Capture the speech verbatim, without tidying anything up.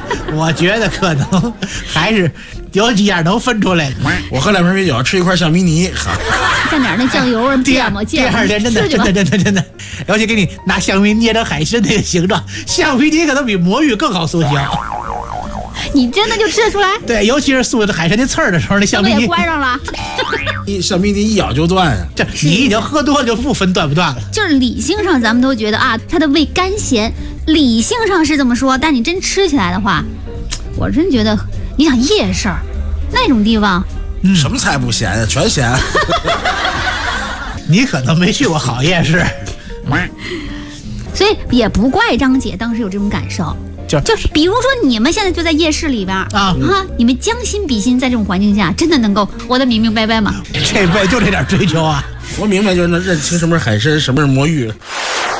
我觉得可能还是有几样能分出来的。 我喝两瓶啤酒，吃一块橡皮泥， 蘸点那酱油啊， 第芥末芥末， 第二天真的真的真的真的，尤其给你拿橡皮捏成海参那个形状，橡皮泥可能比魔芋更好塑形。 你真的就吃得出来？ 对，尤其是塑海参那刺儿的时候，那橡皮泥也关上了。 一橡皮泥一咬就断啊！ 这你已经喝多了，就不分断不断了。 就是理性上咱们都觉得啊，它的味甘咸，理性上是这么说，但你真吃起来的话，我真觉得，你想夜市儿那种地方， 嗯、什么菜不咸呀？全咸。 你可能没去过好夜市， 所以也不怪张姐当时有这种感受。 就就是比如说你们现在就在夜市里边啊啊， 你们将心比心，在这种环境下，真的能够活得明明白白吗？ 这辈子就这点追求啊！ 我明白，就是能认清什么是海参，什么是魔芋。